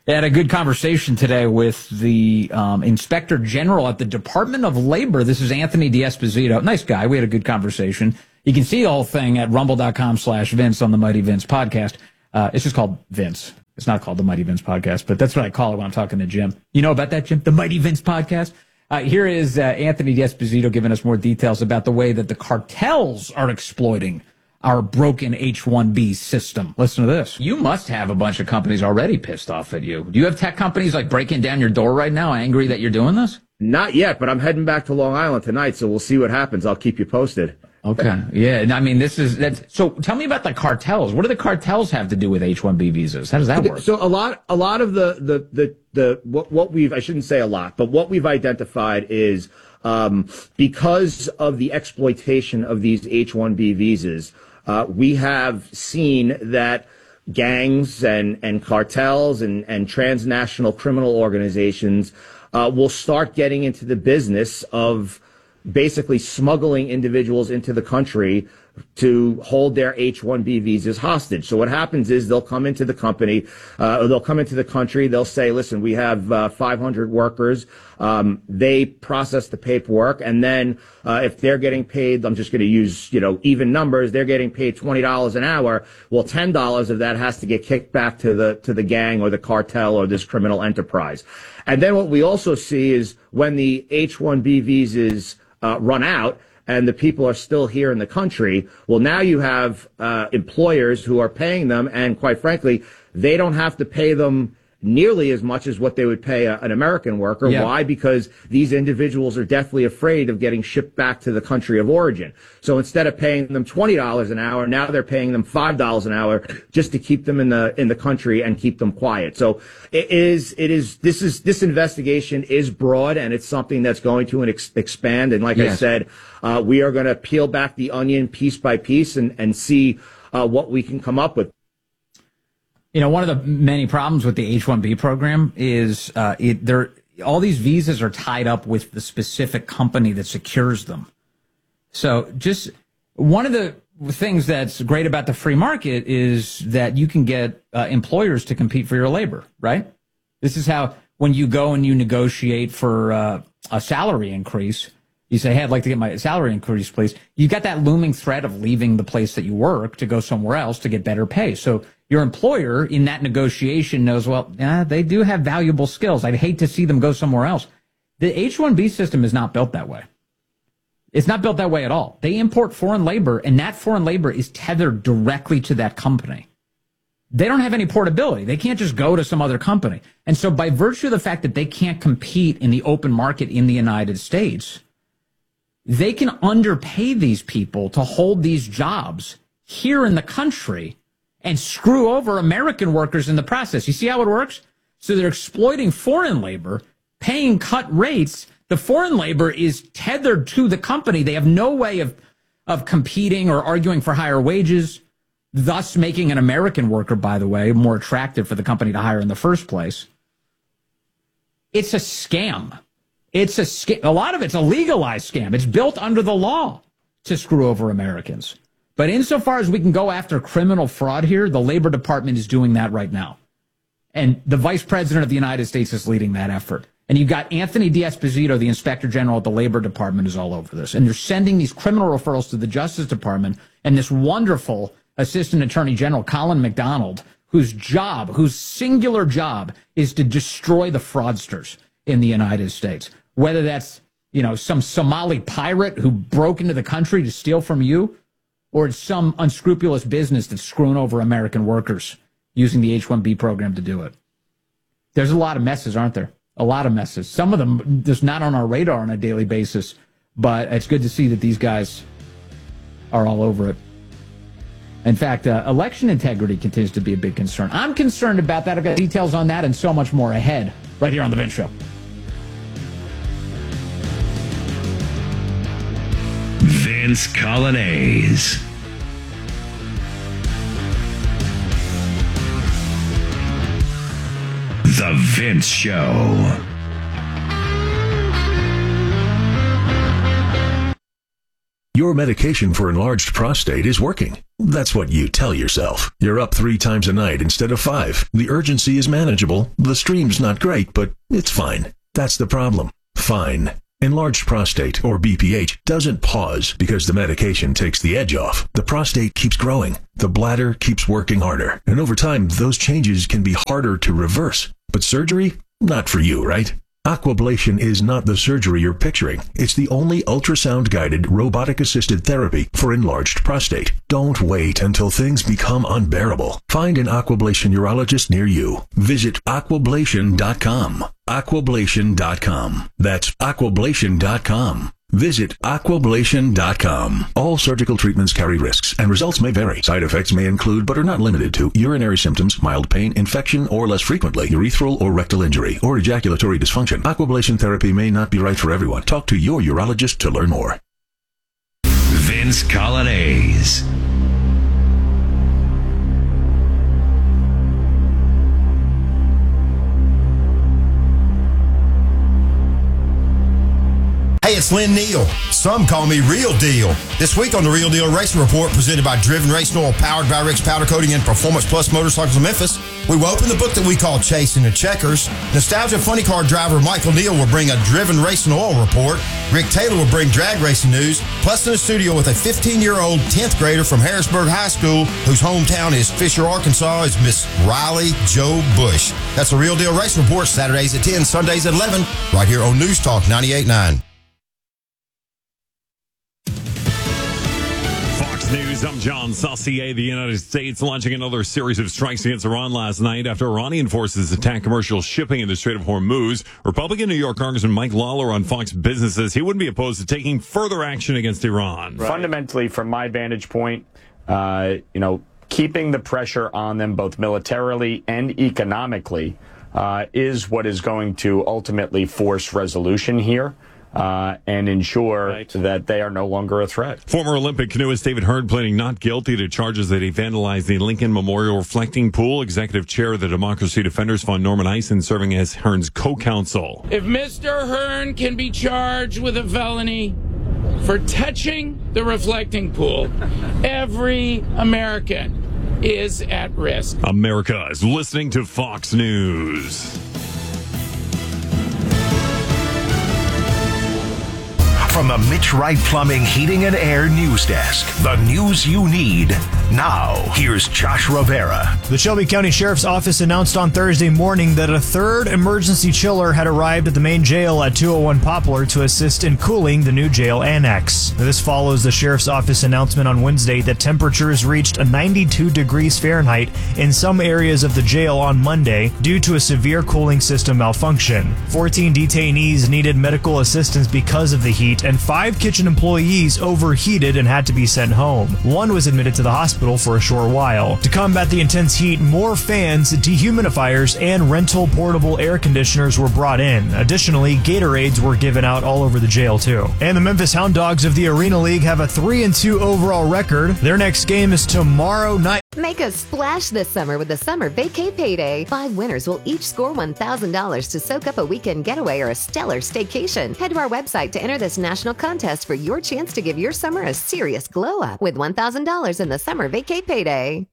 I had a good conversation today with the Inspector General at the Department of Labor. This is Anthony D'Esposito. Nice guy. We had a good conversation. You can see the whole thing at rumble.com/Vince on the Mighty Vince podcast. It's just called Vince. It's not called the Mighty Vince podcast, but that's what I call it when I'm talking to Jim. You know about that, Jim? The Mighty Vince podcast? Here is Anthony D'Esposito giving us more details about the way that the cartels are exploiting our broken H-1B system. Listen to this. You must have a bunch of companies already pissed off at you. Do you have tech companies like breaking down your door right now, angry that you're doing this? Not yet, but I'm heading back to Long Island tonight, so we'll see what happens. I'll keep you posted. Okay. Yeah. I mean, so tell me about the cartels. What do the cartels have to do with H-1B visas? How does that work? So a lot of what we've, I shouldn't say a lot, but what we've identified is, because of the exploitation of these H-1B visas, we have seen that gangs and cartels and transnational criminal organizations will start getting into the business of basically smuggling individuals into the country to hold their H-1B visas hostage. So what happens is they'll come into the company, or they'll come into the country. They'll say, listen, we have 500 workers. They process the paperwork. And then if they're getting paid, I'm just going to use, even numbers, they're getting paid $20 an hour. Well, $10 of that has to get kicked back to the gang or the cartel or this criminal enterprise. And then what we also see is when the H-1B visas run out and the people are still here in the country, well, now you have employers who are paying them, and quite frankly, they don't have to pay them nearly as much as what they would pay an American worker. Yeah. Why? Because these individuals are deathly afraid of getting shipped back to the country of origin. So instead of paying them $20 an hour, now they're paying them $5 an hour just to keep them in the country and keep them quiet. So this investigation is broad, and it's something that's going to expand. And like I said, we are going to peel back the onion piece by piece and see what we can come up with. One of the many problems with the H-1B program is all these visas are tied up with the specific company that secures them. So just one of the things that's great about the free market is that you can get employers to compete for your labor, right? This is how, when you go and you negotiate for a salary increase, you say, hey, I'd like to get my salary increase, please. You got that looming threat of leaving the place that you work to go somewhere else to get better pay. So your employer in that negotiation knows, well, they do have valuable skills. I'd hate to see them go somewhere else. The H-1B system is not built that way. It's not built that way at all. They import foreign labor, and that foreign labor is tethered directly to that company. They don't have any portability. They can't just go to some other company. And so by virtue of the fact that they can't compete in the open market in the United States, they can underpay these people to hold these jobs here in the country and screw over American workers in the process. You see how it works? So they're exploiting foreign labor, paying cut rates. The foreign labor is tethered to the company. They have no way of competing or arguing for higher wages, thus making an American worker, by the way, more attractive for the company to hire in the first place. It's a scam. It's a scam. A lot of it's a legalized scam. It's built under the law to screw over Americans. But insofar as we can go after criminal fraud here, the Labor Department is doing that right now. And the Vice President of the United States is leading that effort. And you've got Anthony D'Esposito, the Inspector General at the Labor Department, is all over this. And they're sending these criminal referrals to the Justice Department. And this wonderful Assistant Attorney General, Colin McDonald, whose singular job is to destroy the fraudsters in the United States. Whether that's, some Somali pirate who broke into the country to steal from you, or it's some unscrupulous business that's screwing over American workers using the H-1B program to do it. There's a lot of messes, aren't there? A lot of messes. Some of them just not on our radar on a daily basis, but it's good to see that these guys are all over it. In fact, election integrity continues to be a big concern. I'm concerned about that. I've got details on that and so much more ahead right here on The Vince Show. Vince Coglianese. The Vince Show. your medication for enlarged prostate is working. That's what you tell yourself. You're up 3 times a night instead of 5. The urgency is manageable. The stream's not great, but it's fine. That's the problem. Fine. Enlarged prostate, or BPH, doesn't pause because the medication takes the edge off. The prostate keeps growing. The bladder keeps working harder. And over time, those changes can be harder to reverse. But surgery? Not for you, right? Aquablation is not the surgery you're picturing. It's the only ultrasound-guided, robotic-assisted therapy for enlarged prostate. Don't wait until things become unbearable. Find an Aquablation urologist near you. Visit aquablation.com. Aquablation.com. That's aquablation.com. Visit aquablation.com. All surgical treatments carry risks, and results may vary. Side effects may include, but are not limited to, urinary symptoms, mild pain, infection, or less frequently, urethral or rectal injury, or ejaculatory dysfunction. Aquablation therapy may not be right for everyone. Talk to your urologist to learn more. Vince Coglianese. Hey, it's Lynn Neal. Some call me Real Deal. This week on the Real Deal Racing Report, presented by Driven Racing Oil, powered by Rick's Powder Coating and Performance Plus Motorcycles of Memphis, we will open the book that we call Chasing the Checkers. Nostalgia funny car driver Michael Neal will bring a Driven Racing Oil report. Rick Taylor will bring drag racing news. Plus, in the studio with a 15-year-old 10th grader from Harrisburg High School, whose hometown is Fisher, Arkansas, is Miss Riley Joe Bush. That's the Real Deal Racing Report, Saturdays at 10, Sundays at 11, right here on News Talk 98.9. News. I'm John Saucier. The United States launching another series of strikes against Iran last night after Iranian forces attacked commercial shipping in the Strait of Hormuz. Republican New York Congressman Mike Lawler on Fox Business says he wouldn't be opposed to taking further action against Iran. Right. Fundamentally, from my vantage point, keeping the pressure on them both militarily and economically is what is going to ultimately force resolution here. And ensure that they are no longer a threat. Former Olympic canoeist David Hearn pleading not guilty to charges that he vandalized the Lincoln Memorial reflecting pool. Executive Chair of the Democracy Defenders Fund, Norman Eisen, serving as Hearn's co-counsel. If Mr. Hearn can be charged with a felony for touching the reflecting pool, every American is at risk. America is listening to Fox News. From the Mitch Wright Plumbing, Heating, and Air News Desk, the news you need. Now, here's Josh Rivera. The Shelby County Sheriff's Office announced on Thursday morning that a third emergency chiller had arrived at the main jail at 201 Poplar to assist in cooling the new jail annex. This follows the Sheriff's Office announcement on Wednesday that temperatures reached 92 degrees Fahrenheit in some areas of the jail on Monday due to a severe cooling system malfunction. 14 detainees needed medical assistance because of the heat, and 5 kitchen employees overheated and had to be sent home. One was admitted to the hospital for a short while. To combat the intense heat, more fans, dehumidifiers, and rental portable air conditioners were brought in. Additionally, Gatorades were given out all over the jail too. And the Memphis Hound Dogs of the Arena League have a 3-2 overall record. Their next game is tomorrow night. Make a splash this summer with the Summer Vacay Payday. 5 winners will each score $1,000 to soak up a weekend getaway or a stellar staycation. Head to our website to enter this national contest for your chance to give your summer a serious glow up with $1,000 in the Summer Vacay Payday.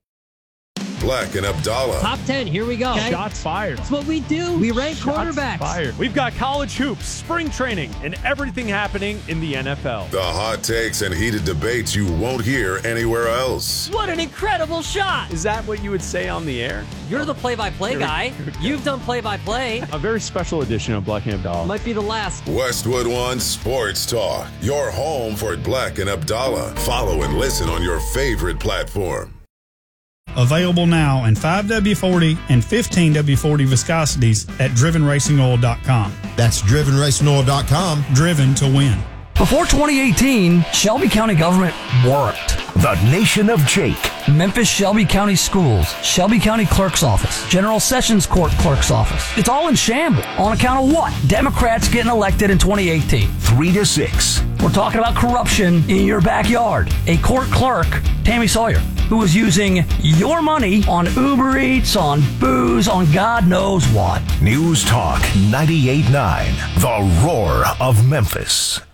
Black and Abdallah. Top 10, here we go. Okay. Shots fired. That's what we do. We rank quarterbacks. Fired. We've got college hoops, spring training, and everything happening in the NFL. The hot takes and heated debates you won't hear anywhere else. What an incredible shot. Is that what you would say on the air? You're the play-by-play guy. You've done play-by-play. A very special edition of Black and Abdallah. Might be the last. Westwood One Sports Talk. Your home for Black and Abdallah. Follow and listen on your favorite platform. Available now in 5W40 and 15W40 viscosities at drivenracingoil.com. That's drivenracingoil.com. Driven to win. Before 2018, Shelby County government worked. The Nation of Jake. Memphis Shelby County Schools, Shelby County Clerk's Office, General Sessions Court Clerk's Office. It's all in shambles. On account of what? Democrats getting elected in 2018. 3 to 6. We're talking about corruption in your backyard. A court clerk, Tammy Sawyer, who was using your money on Uber Eats, on booze, on God knows what. News Talk 98.9, the roar of Memphis.